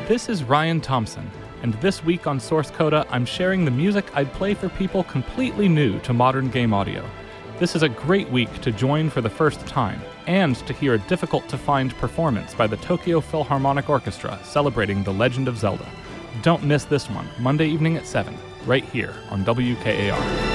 This is Ryan Thompson, and this week on Source Coda, I'm sharing the music I'd play for people completely new to modern game audio. This is a great week to join for the first time, and to hear a difficult-to-find performance by the Tokyo Philharmonic Orchestra celebrating The Legend of Zelda. Don't miss this one, Monday evening at 7, right here on WKAR.